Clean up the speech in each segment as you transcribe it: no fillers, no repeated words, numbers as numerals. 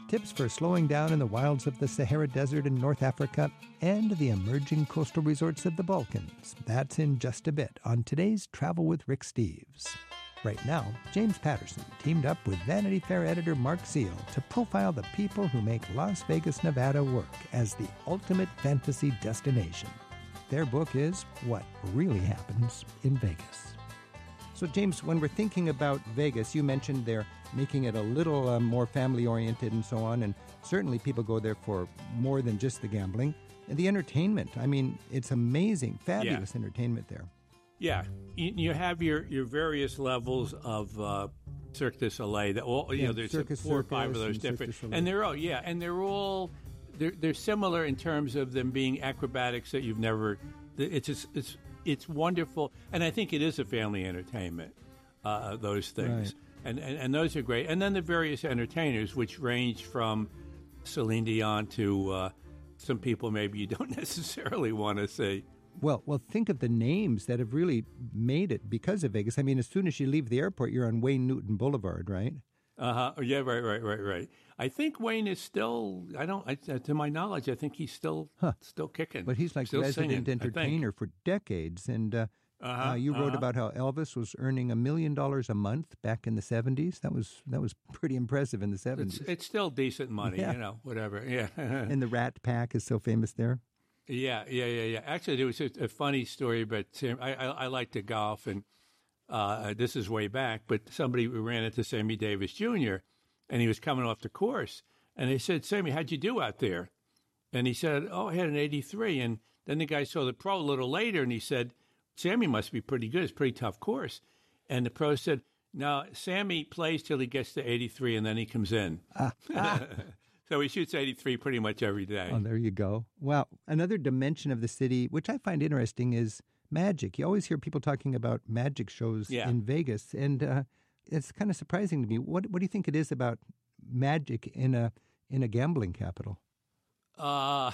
tips for slowing down in the wilds of the Sahara Desert in North Africa, and the emerging coastal resorts of the Balkans. That's in just a bit on today's Travel with Rick Steves. Right now, James Patterson teamed up with Vanity Fair editor Mark Seal to profile the people who make Las Vegas, Nevada work as the ultimate fantasy destination. Their book is What Really Happens in Vegas. So, James, when we're thinking about Vegas, you mentioned they're making it a little more family-oriented and so on, and certainly people go there for more than just the gambling. And the entertainment, I mean, it's amazing, fabulous entertainment there. Yeah, you have your various levels of Cirque du Soleil. That all there's Circus, 4 or 5 of those different, and they're all they're similar in terms of them being acrobatics that you've never. It's wonderful, and I think it is a family entertainment. Those things, right. and those are great. And then the various entertainers, which range from Celine Dion to some people maybe you don't necessarily want to see. Well, think of the names that have really made it because of Vegas. I mean, as soon as you leave the airport, you're on Wayne Newton Boulevard, right? Yeah, right. I think Wayne is still. To my knowledge, I think he's still kicking. But he's like still resident singing, entertainer for decades. And you wrote about how Elvis was earning $1 million a month back in the 70s. That was pretty impressive in the 70s. It's still decent money, whatever. Yeah. And the Rat Pack is so famous there. Yeah. Actually, there was a funny story, but I like to golf, and this is way back, but somebody ran into Sammy Davis Jr., and he was coming off the course, and they said, "Sammy, how'd you do out there?" And he said, "Oh, I had an 83." And then the guy saw the pro a little later, and he said, "Sammy must be pretty good. It's a pretty tough course." And the pro said, "No, Sammy plays till he gets to 83, and then he comes in." So he shoots 83 pretty much every day. Oh, there you go. Well, another dimension of the city, which I find interesting, is magic. You always hear people talking about magic shows in Vegas, and it's kind of surprising to me. What do you think it is about magic in a gambling capital? Well,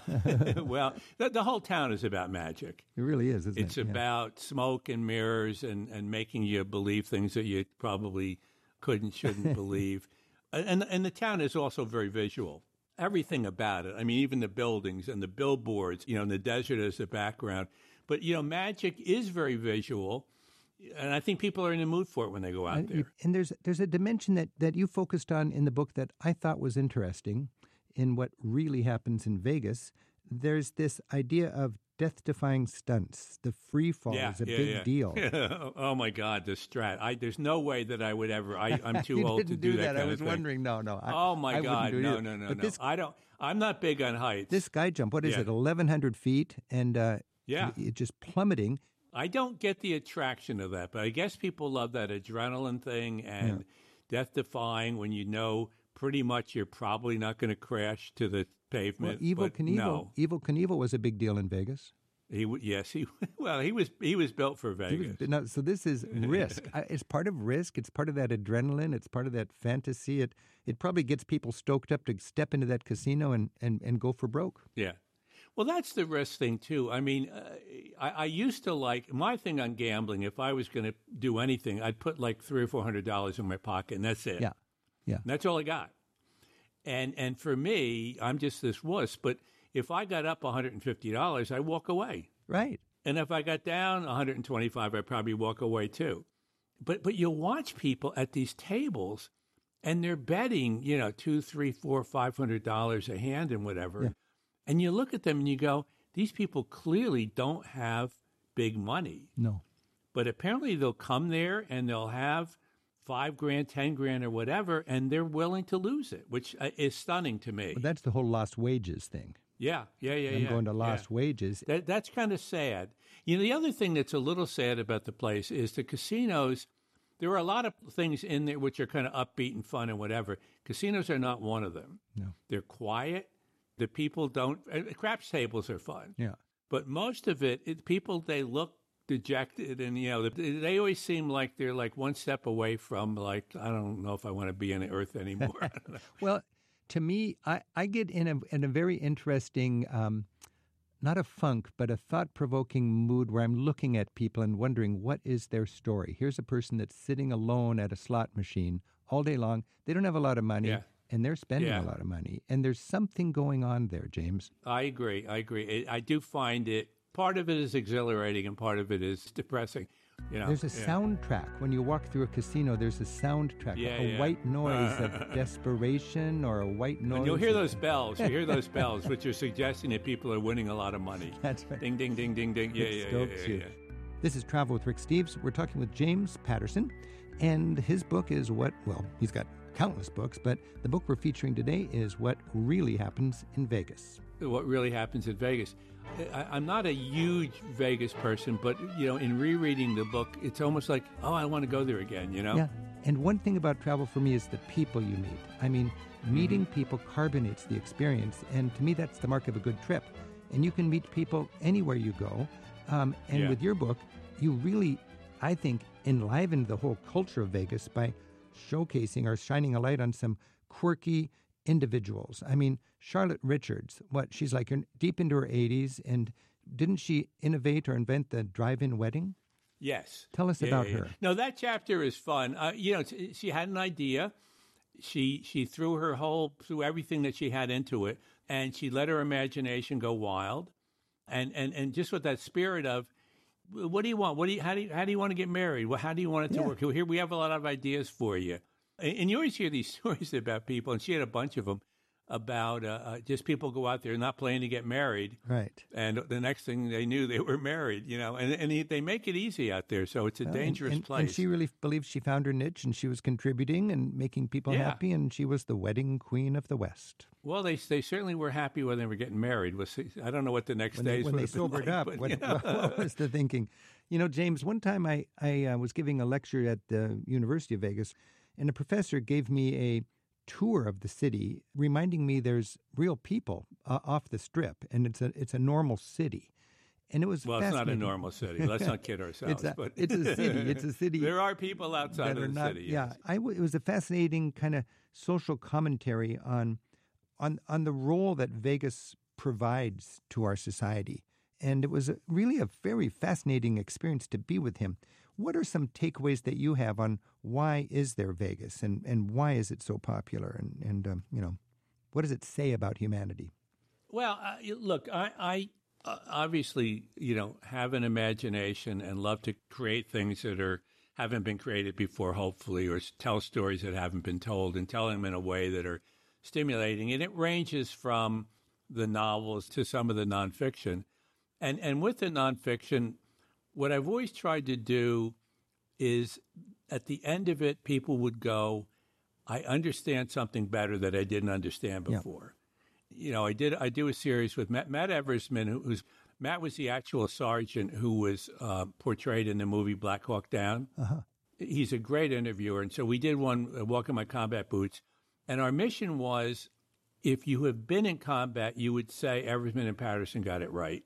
the whole town is about magic. It really is, isn't it? It's about smoke and mirrors and making you believe things that you probably shouldn't believe. And the town is also very visual. Everything about it. I mean, even the buildings and the billboards, and the desert as the background. But, magic is very visual. And I think people are in the mood for it when they go out there. And there's a dimension that you focused on in the book that I thought was interesting in What Really Happens in Vegas. There's this idea of death-defying stunts. The free fall is a big deal. Oh, my God, the Strat. There's no way that I would ever. I'm too old to do that kind I was of thing. wondering, no. Oh, my God, no. But I'm not big on heights. This guy jump, what is it, 1,100 feet? And it just plummeting. I don't get the attraction of that, but I guess people love that adrenaline thing and death-defying when you know pretty much you're probably not going to crash to the pavement. Well, Evel Knievel was a big deal in Vegas. He was built for Vegas. So this is risk. It's part of risk. It's part of that adrenaline. It's part of that fantasy. It probably gets people stoked up to step into that casino and go for broke. Yeah. Well, that's the risk thing, too. I mean, I used to like – my thing on gambling, if I was going to do anything, I'd put like $300 or $400 in my pocket, and that's it. Yeah. And that's all I got. And for me, I'm just this wuss, but if I got up $150, I walk away. Right. And if I got down $125, I'd probably walk away, too. But you'll watch people at these tables, and they're betting, $200, $300, $400, $500 a hand and whatever. Yeah. And you look at them and you go, these people clearly don't have big money. No. But apparently they'll come there and they'll have $5,000, $10,000 or whatever, and they're willing to lose it, which is stunning to me. Well, that's the whole lost wages thing. Yeah. I'm going to lost wages. That's kind of sad. The other thing that's a little sad about the place is the casinos. There are a lot of things in there which are kind of upbeat and fun and whatever. Casinos are not one of them. No. They're quiet. The people don't – craps tables are fun. Yeah. But most of people, they look dejected and, they always seem like they're like one step away from like, I don't know if I want to be on the earth anymore. Well, to me, I get in a very interesting, not a funk, but a thought-provoking mood where I'm looking at people and wondering what is their story. Here's a person that's sitting alone at a slot machine all day long. They don't have a lot of money. Yeah. and they're spending a lot of money. And there's something going on there, James. I agree. I do find it, part of it is exhilarating and part of it is depressing. There's a soundtrack. When you walk through a casino, there's a soundtrack, a white noise of desperation or a white noise. And you'll hear those bells. You hear those bells, which are suggesting that people are winning a lot of money. That's right. Ding, ding, ding, ding, ding. Yeah. This is Travel with Rick Steves. We're talking with James Patterson, and his book is he's got countless books, but the book we're featuring today is What Really Happens in Vegas. What Really Happens in Vegas. I'm not a huge Vegas person, but, in rereading the book, it's almost like, I want to go there again, Yeah. And one thing about travel for me is the people you meet. I mean, meeting people carbonates the experience, and to me, that's the mark of a good trip. And you can meet people anywhere you go. With your book, you really, I think, enlivened the whole culture of Vegas by showcasing or shining a light on some quirky individuals. I mean, Charlotte Richards, she's like deep into her 80s, and didn't she innovate or invent the drive-in wedding? Yes. Tell us about her. No, that chapter is fun. She had an idea. She threw everything that she had into it, and she let her imagination go wild. And just with that spirit of, what do you want? How do you want to get married? How do you want it to work? Here we have a lot of ideas for you. And you always hear these stories about people, and she had a bunch of them, about just people go out there not planning to get married. Right. And the next thing they knew, they were married, and they make it easy out there. So it's a dangerous place. And she really believes she found her niche, and she was contributing and making people happy, and she was the wedding queen of the West. Well, they certainly were happy when they were getting married. I don't know what the next days when they sobered up. What was the thinking? James, one time I was giving a lecture at the University of Vegas, and a professor gave me a tour of the city, reminding me there's real people off the Strip, and it's a normal city. And it was fascinating. It's not a normal city. Let's not kid ourselves. It's a city. It's a city. There are people outside of the city. Yes. Yeah, it was a fascinating kind of social commentary on the role that Vegas provides to our society. And it was really a very fascinating experience to be with him. What are some takeaways that you have on why is there Vegas and why is it so popular? And what does it say about humanity? Well, look, I obviously, have an imagination and love to create things that haven't been created before, hopefully, or tell stories that haven't been told and tell them in a way that are stimulating. And it ranges from the novels to some of the nonfiction. And with the nonfiction, what I've always tried to do is at the end of it, people would go, I understand something better that I didn't understand before. Yeah. I do a series with Matt Eversman, Matt was the actual sergeant who was portrayed in the movie Black Hawk Down. Uh-huh. He's a great interviewer. And so we did one, Welcome My Combat Boots. And our mission was, if you have been in combat, you would say Eversman and Patterson got it right.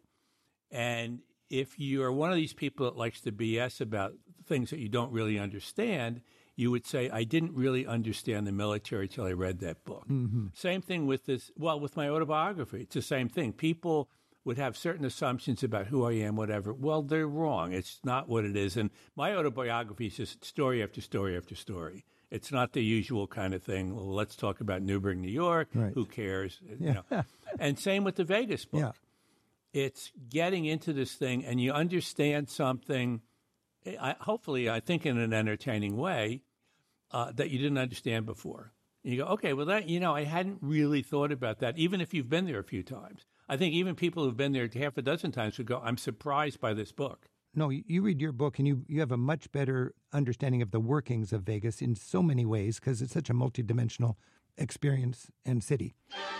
And if you are one of these people that likes to BS about things that you don't really understand, you would say, I didn't really understand the military till I read that book. Mm-hmm. Same thing with with my autobiography. It's the same thing. People would have certain assumptions about who I am, whatever. Well, they're wrong. It's not what it is. And my autobiography is just story after story after story. It's not the usual kind of thing. Well, let's talk about Newburgh, New York. Right. Who cares? Yeah. And same with the Vegas book. Yeah. It's getting into this thing and you understand something, hopefully, I think in an entertaining way, that you didn't understand before. And you go, okay, well, that, I hadn't really thought about that, even if you've been there a few times. I think even people who've been there half a dozen times would go, I'm surprised by this book. No, you read your book and you have a much better understanding of the workings of Vegas in so many ways because it's such a multidimensional experience and city.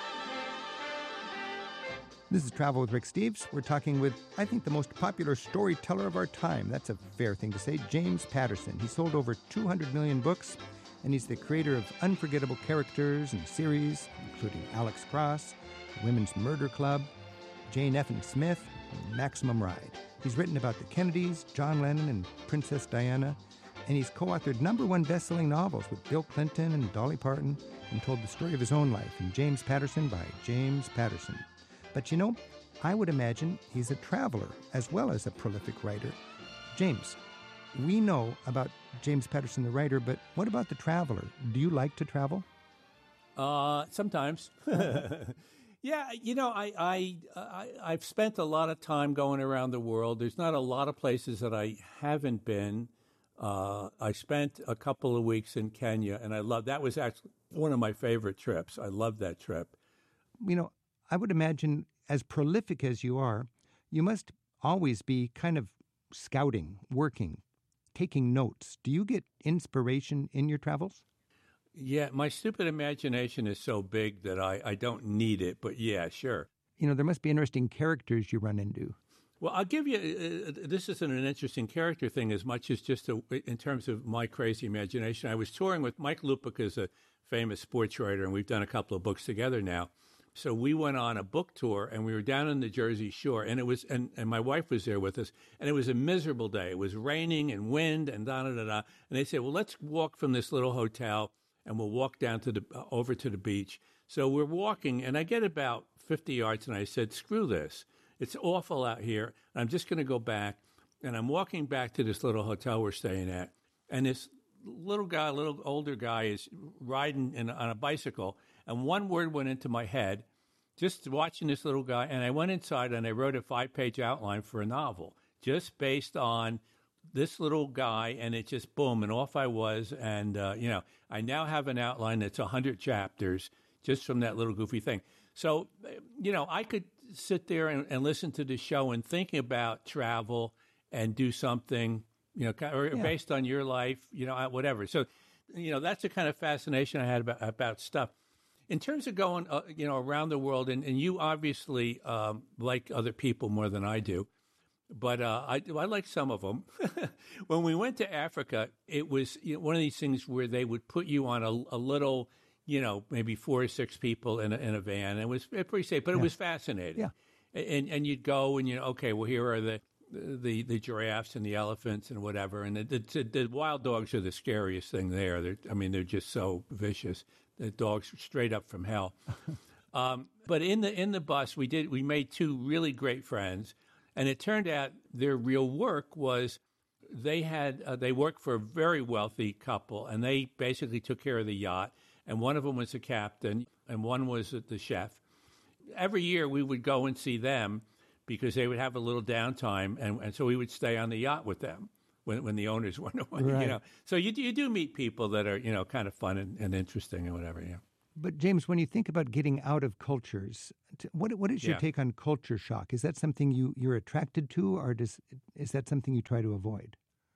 This is Travel with Rick Steves. We're talking with, I think, the most popular storyteller of our time. That's a fair thing to say, James Patterson. He sold over 200 million books, and he's the creator of unforgettable characters and series, including Alex Cross, Women's Murder Club, Jane F. Smith, and Maximum Ride. He's written about the Kennedys, John Lennon, and Princess Diana, and he's co-authored #1 best-selling novels with Bill Clinton and Dolly Parton, and told the story of his own life in James Patterson by James Patterson. But I would imagine he's a traveler as well as a prolific writer. James, we know about James Patterson, the writer, but what about the traveler? Do you like to travel? Sometimes. Yeah, I've spent a lot of time going around the world. There's not a lot of places that I haven't been. I spent a couple of weeks in Kenya, and that was actually one of my favorite trips. I loved that trip. I would imagine, as prolific as you are, you must always be kind of scouting, working, taking notes. Do you get inspiration in your travels? Yeah, my stupid imagination is so big that I don't need it, but yeah, sure. There must be interesting characters you run into. Well, I'll give you, this isn't an interesting character thing as much as just in terms of my crazy imagination. I was touring with Mike Lupica, is a famous sports writer, and we've done a couple of books together now. So we went on a book tour, and we were down on the Jersey Shore, and it was, and my wife was there with us, and it was a miserable day. It was raining and wind and da-da-da-da. And they said, well, let's walk from this little hotel, and we'll walk down to over to the beach. So we're walking, and I get about 50 yards, and I said, screw this. It's awful out here. I'm just going to go back. And I'm walking back to this little hotel we're staying at. And this little older guy is riding on a bicycle. And one word went into my head, just watching this little guy. And I went inside and I wrote a 5-page outline for a novel, just based on this little guy. And it just, boom, and off I was. And, I now have an outline that's 100 chapters just from that little goofy thing. So, I could sit there and listen to the show and think about travel and do something, based on your life, whatever. So, that's the kind of fascination I had about stuff. In terms of going, around the world, and you obviously like other people more than I do, but I like some of them. When we went to Africa, it was one of these things where they would put you on a little, maybe 4 or 6 people in a van. It was pretty safe, but it was fascinating. Yeah. And you'd go and okay, well, here are the giraffes and the elephants and whatever. And the wild dogs are the scariest thing there. They're just so vicious. The dogs straight up from hell. But in the bus, we made 2 really great friends, and it turned out their real work was they worked for a very wealthy couple, and they basically took care of the yacht. And one of them was the captain, and one was the chef. Every year we would go and see them because they would have a little downtime, and so we would stay on the yacht with them when the owners weren't around. Right. So you do meet people that are kind of fun and interesting and whatever. Yeah. But James, when you think about getting out of cultures, what is your take on culture shock? Is that something you're attracted to, or is that something you try to avoid?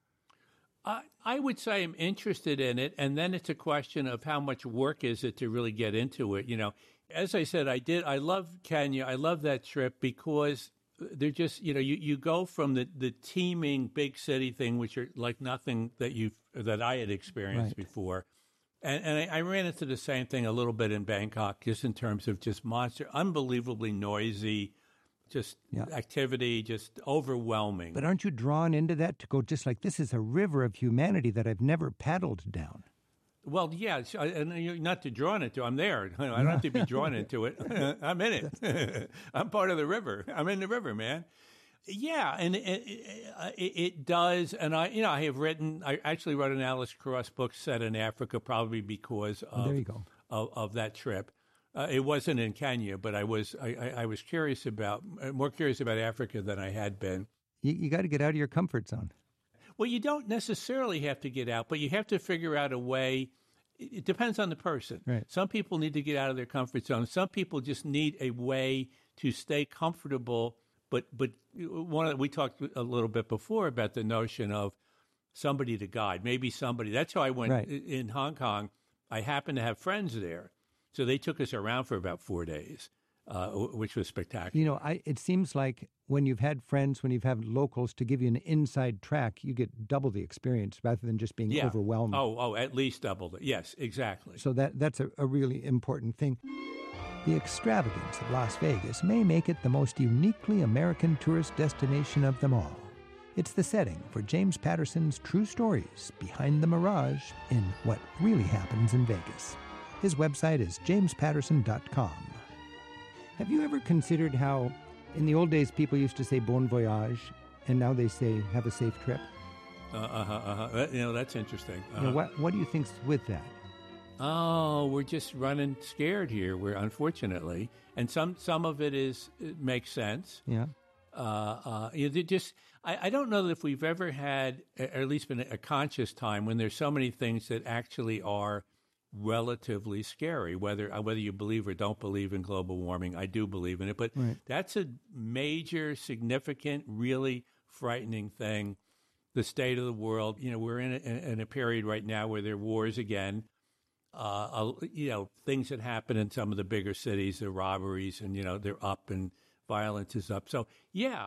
I would say I'm interested in it, and then it's a question of how much work is it to really get into it. As I said, I love Kenya. I love that trip because they're just, you go from the teeming big city thing, which are like nothing that I had experienced before. And I ran into the same thing a little bit in Bangkok, just in terms of just unbelievably noisy, just activity, just overwhelming. But aren't you drawn into that to go just like, this is a river of humanity that I've never paddled down? Well, yeah, and you're not to drawn into. I'm there. I don't have to be drawn into it. I'm in it. I'm part of the river. I'm in the river, man. Yeah, and it does. And I actually wrote an Alice Cross book set in Africa, probably because of that trip. It wasn't in Kenya, but I was more curious about Africa than I had been. You got to get out of your comfort zone. Well, you don't necessarily have to get out, but you have to figure out a way. It depends on the person. Right. Some people need to get out of their comfort zone. Some people just need a way to stay comfortable. But we talked a little bit before about the notion of somebody to guide. Maybe somebody. That's how I went in Hong Kong. I happened to have friends there, so they took us around for about 4 days, which was spectacular. It seems like when you've had friends, when you've had locals to give you an inside track, you get double the experience rather than just being overwhelmed. Oh, at least double it. Yes, exactly. So that's a really important thing. The extravagance of Las Vegas may make it the most uniquely American tourist destination of them all. It's the setting for James Patterson's true stories behind the mirage in What Really Happens in Vegas. His website is jamespatterson.com. Have you ever considered how in the old days people used to say bon voyage, and now they say have a safe trip? That's interesting. What do you think's with that? Oh, we're just running scared here. We're unfortunately, and some of it makes sense. Yeah. I don't know that if we've ever had, or at least been a conscious time when there's so many things that actually are relatively scary. Whether you believe or don't believe in global warming, I do believe in it, but Right. that's a major, significant, really frightening thing. The state of the world. We're in a period right now where there are wars again. Things that happen in some of the bigger cities, the robberies, and they're up and violence is up. So yeah,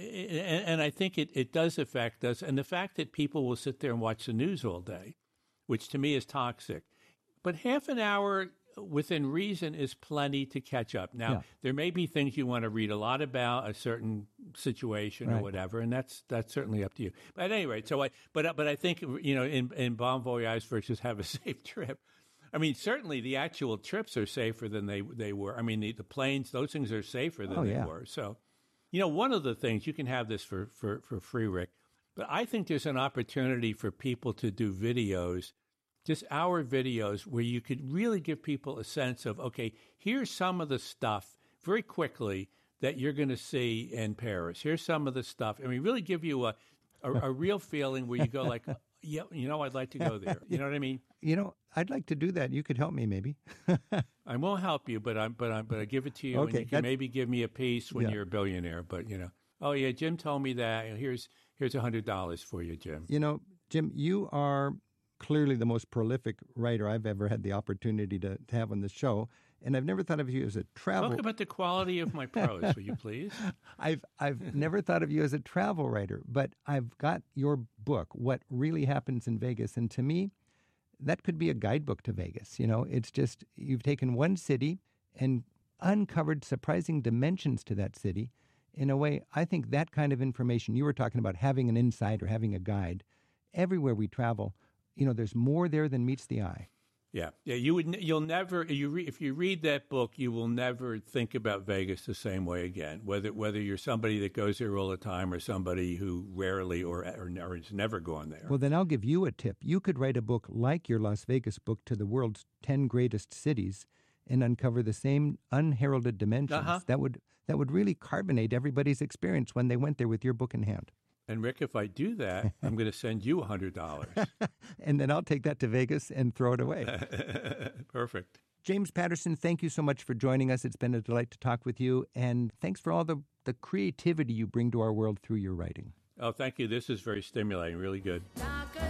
I think it does affect us, and the fact that people will sit there and watch the news all day, which to me is toxic. But half an hour within reason is plenty to catch up. Now there may be things you want to read a lot about a certain situation or whatever, and that's certainly up to you. But at any rate, but I think in Bon Voyage versus Have a Safe Trip. I mean, certainly the actual trips are safer than they were. I mean, the planes, those things are safer than they were. So, one of the things, you can have this for free, Rick, but I think there's an opportunity for people to do videos, just our videos, where you could really give people a sense of, okay, here's some of the stuff very quickly that you're going to see in Paris. Here's some of the stuff. I mean, really give you a real feeling where you go like, yeah, I'd like to go there. You know what I mean? I'd like to do that. You could help me, maybe. I won't help you, but I give it to you, Okay, and you can maybe give me a piece when you're a billionaire. But oh yeah, Jim told me that. Here's $100 for you, Jim. Jim, you are clearly the most prolific writer I've ever had the opportunity to have on the show, and I've never thought of you as a travel. Talk about the quality of my prose, will you please? I've never thought of you as a travel writer, but I've got your book, What Really Happens in Vegas, and to me, that could be a guidebook to Vegas. It's just you've taken one city and uncovered surprising dimensions to that city. In a way, I think that kind of information, you were talking about having an insight or having a guide, everywhere we travel, there's more there than meets the eye. Yeah. You'll never. If you read that book, you will never think about Vegas the same way again. Whether you're somebody that goes there all the time or somebody who rarely or has never gone there. Well, then I'll give you a tip. You could write a book like your Las Vegas book to the world's 10 greatest cities, and uncover the same unheralded dimensions. That would really carbonate everybody's experience when they went there with your book in hand. And Rick, if I do that, I'm going to send you $100. And then I'll take that to Vegas and throw it away. Perfect. James Patterson, thank you so much for joining us. It's been a delight to talk with you. And thanks for all the creativity you bring to our world through your writing. Oh, thank you. This is very stimulating, really good.